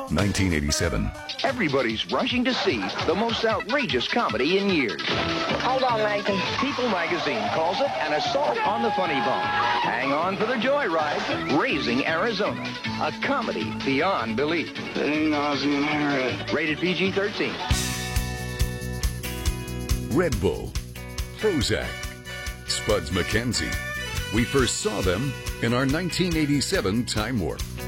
1987. Everybody's rushing to see the most outrageous comedy in years. Hold on, Nathan. People magazine calls it an assault on the funny bone. Hang on for the joyride. Raising Arizona, a comedy beyond belief. That ain't Ozzie and Harriet. Rated PG-13. Red Bull, Prozac, Spuds MacKenzie. We first saw them in our 1987 Time Warp.